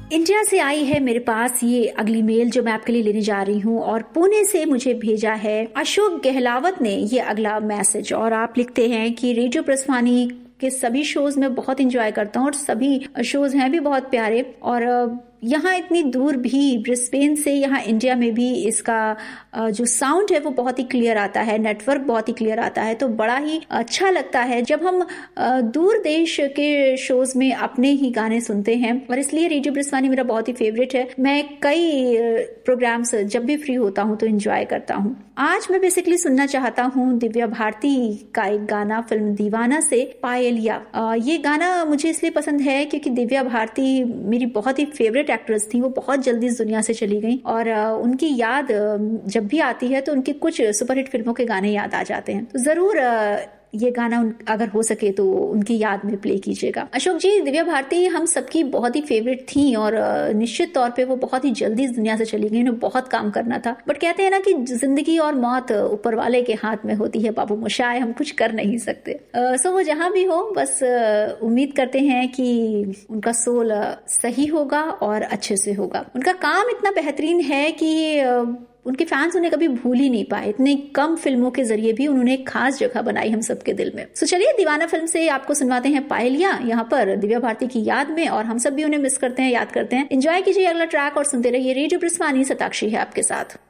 India से आई है मेरे पास ये अगली मेल जो मैं आपके लिए लेने जा रही हूँ, और पुणे से मुझे भेजा है अशोक गहलावत ने ये अगला मैसेज। और आप लिखते हैं कि रेडियो प्रस्थानी के सभी शोज में बहुत एंजॉय करता हूँ और सभी शोज हैं भी बहुत प्यारे, और यहाँ इतनी दूर भी ब्रिस्बेन से यहाँ इंडिया में भी इसका जो साउंड है वो बहुत ही क्लियर आता है, नेटवर्क बहुत ही क्लियर आता है। तो बड़ा ही अच्छा लगता है जब हम दूर देश के शोज में अपने ही गाने सुनते हैं, और इसलिए रेडियो ब्रिस्बेन मेरा बहुत ही फेवरेट है। मैं कई प्रोग्राम्स जब भी फ्री होता हूँ तो एंजॉय करता हूँ। आज मैं बेसिकली सुनना चाहता हूँ दिव्या भारती का एक गाना फिल्म दीवाना से, पायलिया। ये गाना मुझे इसलिए पसंद है क्योंकि दिव्या भारती मेरी बहुत ही फेवरेट एक्ट्रेस थी। वो बहुत जल्दी इस दुनिया से चली गई, और उनकी याद जब भी आती है तो उनकी कुछ सुपरहिट फिल्मों के गाने याद आ जाते हैं। तो जरूर ये गाना अगर हो सके तो उनकी याद में प्ले कीजिएगा। अशोक जी, दिव्या भारती हम सबकी बहुत ही फेवरेट थी, और निश्चित तौर पे वो बहुत ही जल्दी इस दुनिया से चली गई। उन्हें बहुत काम करना था, बट कहते हैं ना कि जिंदगी और मौत ऊपर वाले के हाथ में होती है बाबू मोशाय, हम कुछ कर नहीं सकते। सो वो जहां भी हो, बस उम्मीद करते हैं कि उनका सोल सही होगा और अच्छे से होगा। उनका काम इतना बेहतरीन है कि उनके फैंस उन्हें कभी भूल ही नहीं पाए। इतने कम फिल्मों के जरिए भी उन्होंने एक खास जगह बनाई हम सबके दिल में। सो चलिए, दीवाना फिल्म से आपको सुनवाते हैं पायलिया, यहाँ पर दिव्या भारती की याद में, और हम सब भी उन्हें मिस करते हैं, याद करते हैं। एंजॉय कीजिए अगला ट्रैक और सुनते रहिए रेडियो ब्रिस्बेन। सताक्षी है आपके साथ।